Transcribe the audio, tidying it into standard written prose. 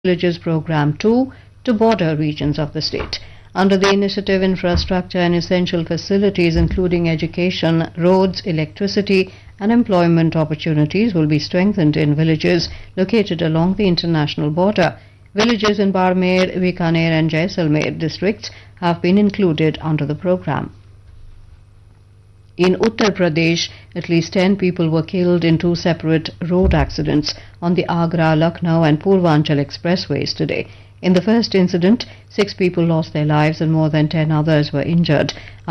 Villages Program 2 to border regions of the state. Under the initiative, infrastructure and essential facilities including education, roads, electricity and employment opportunities will be strengthened in villages located along the international border. Villages in Barmer, Bikaner and Jaisalmer districts have been included under the program. In Uttar Pradesh, at least 10 people were killed in two separate road accidents on the Agra, Lucknow and Purvanchal expressways today. In the first incident, 6 people lost their lives and more than 10 others were injured.